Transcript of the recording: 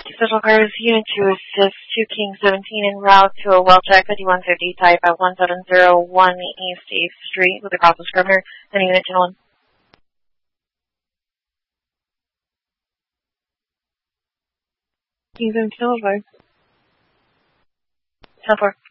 Special Cars Unit to assist 2 King 17 en route to a well-check 5150 type at 1701 East 8th Street with a crossover scrivener and Unit 101. King 17 over. 10-4.